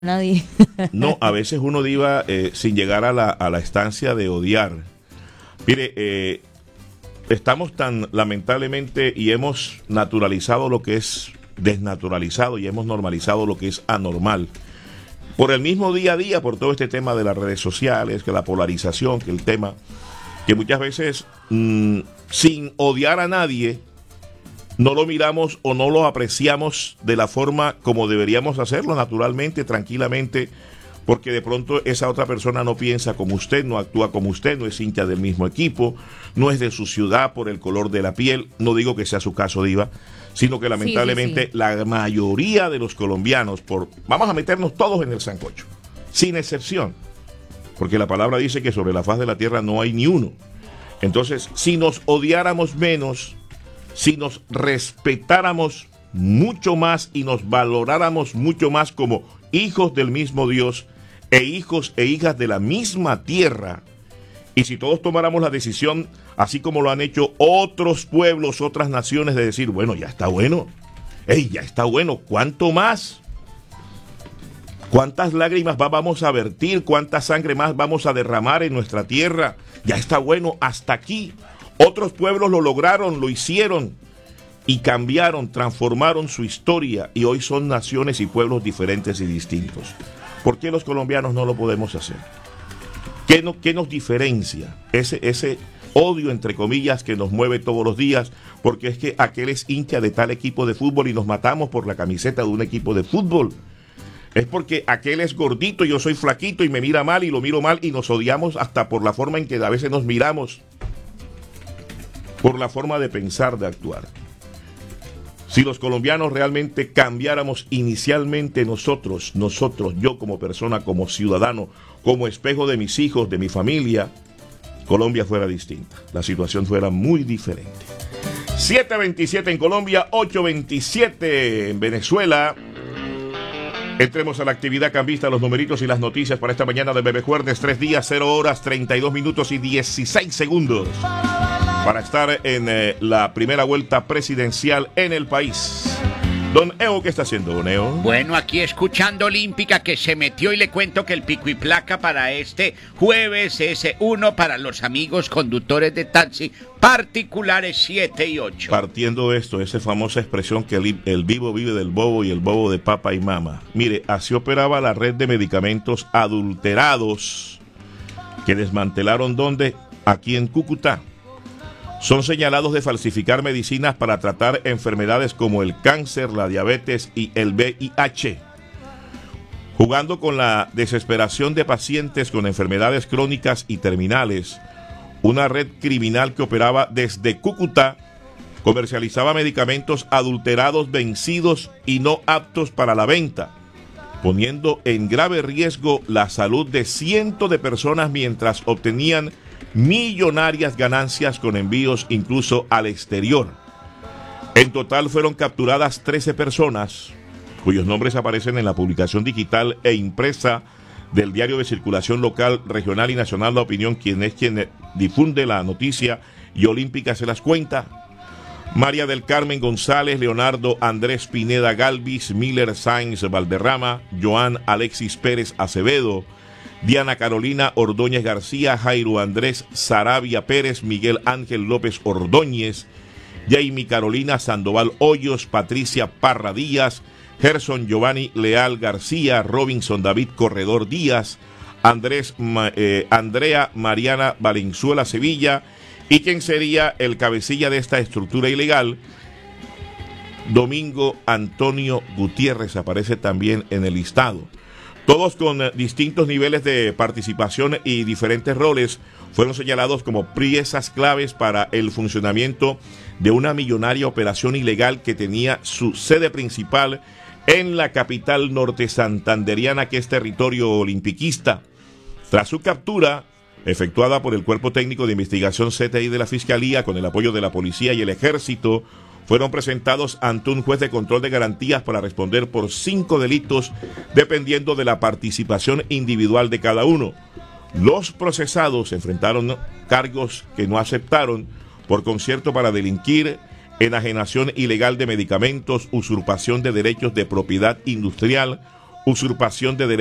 Nadie. No, a veces uno iba sin llegar a la estancia de odiar. Mire, estamos tan lamentablemente y hemos naturalizado lo que es desnaturalizado y hemos normalizado lo que es anormal. Por el mismo día a día, por todo este tema de las redes sociales, que la polarización, que el tema, que muchas veces sin odiar a nadie, no lo miramos o no lo apreciamos de la forma como deberíamos hacerlo, naturalmente, tranquilamente, porque de pronto esa otra persona no piensa como usted, no actúa como usted, no es hincha del mismo equipo, no es de su ciudad por el color de la piel. No digo que sea su caso, Diva, sino que lamentablemente Sí. la mayoría de los colombianos, vamos a meternos todos en el sancocho, sin excepción, porque la palabra dice que sobre la faz de la tierra no hay ni uno. Entonces, si nos odiáramos menos, si nos respetáramos mucho más y nos valoráramos mucho más como hijos del mismo Dios e hijos e hijas de la misma tierra, y si todos tomáramos la decisión, así como lo han hecho otros pueblos, otras naciones, de decir, bueno, ya está bueno, ya está bueno, ¿cuánto más? ¿Cuántas lágrimas vamos a vertir? ¿Cuánta sangre más vamos a derramar en nuestra tierra? Ya está bueno, hasta aquí. Otros pueblos lo lograron, lo hicieron y cambiaron, transformaron su historia y hoy son naciones y pueblos diferentes y distintos. ¿Por qué los colombianos no lo podemos hacer? ¿Qué nos diferencia? Ese odio, entre comillas, que nos mueve todos los días, porque es que aquel es hincha de tal equipo de fútbol y nos matamos por la camiseta de un equipo de fútbol. Es porque aquel es gordito y yo soy flaquito y me mira mal y lo miro mal y nos odiamos hasta por la forma en que a veces nos miramos, por la forma de pensar, de actuar. Si los colombianos realmente cambiáramos inicialmente nosotros, yo como persona, como ciudadano, como espejo de mis hijos, de mi familia, Colombia fuera distinta, la situación fuera muy diferente. 7:27 en Colombia, 8:27 en Venezuela. Entremos a la actividad cambista, los numeritos y las noticias para esta mañana de Bebé Jueves, 3 días, 0 horas, 32 minutos y 16 segundos. Para estar en la primera vuelta presidencial en el país. Don Eo, ¿qué está haciendo, don Eo? Bueno, aquí escuchando Olímpica, que se metió, y le cuento que el pico y placa para este jueves es 1 para los amigos conductores de taxi particulares 7 y 8. Partiendo de esto, esa famosa expresión que el vivo vive del bobo y el bobo de papa y mama. Mire, así operaba la red de medicamentos adulterados que desmantelaron, ¿dónde? Aquí en Cúcuta. Son señalados de falsificar medicinas para tratar enfermedades como el cáncer, la diabetes y el VIH. Jugando con la desesperación de pacientes con enfermedades crónicas y terminales, una red criminal que operaba desde Cúcuta comercializaba medicamentos adulterados, vencidos y no aptos para la venta, poniendo en grave riesgo la salud de cientos de personas mientras obtenían millonarias ganancias con envíos incluso al exterior. En total fueron capturadas 13 personas, cuyos nombres aparecen en la publicación digital e impresa del diario de circulación local, regional y nacional La Opinión, quien difunde la noticia y Olímpica se las cuenta. María del Carmen González, Leonardo Andrés Pineda Galvis, Miller Sáenz Valderrama, Joan Alexis Pérez Acevedo, Diana Carolina Ordóñez García, Jairo Andrés Sarabia Pérez, Miguel Ángel López Ordóñez, Jamie Carolina Sandoval Hoyos, Patricia Parra Díaz, Gerson Giovanni Leal García, Robinson David Corredor Díaz, Andrea Mariana Valenzuela Sevilla, y quien sería el cabecilla de esta estructura ilegal, Domingo Antonio Gutiérrez, aparece también en el listado. Todos con distintos niveles de participación y diferentes roles fueron señalados como piezas claves para el funcionamiento de una millonaria operación ilegal que tenía su sede principal en la capital norte santanderiana, que es territorio olimpiquista. Tras su captura, efectuada por el Cuerpo Técnico de Investigación CTI de la Fiscalía con el apoyo de la Policía y el Ejército, fueron presentados ante un juez de control de garantías para responder por 5 delitos dependiendo de la participación individual de cada uno. Los procesados enfrentaron cargos que no aceptaron por concierto para delinquir, enajenación ilegal de medicamentos, usurpación de derechos de propiedad industrial, usurpación de derechos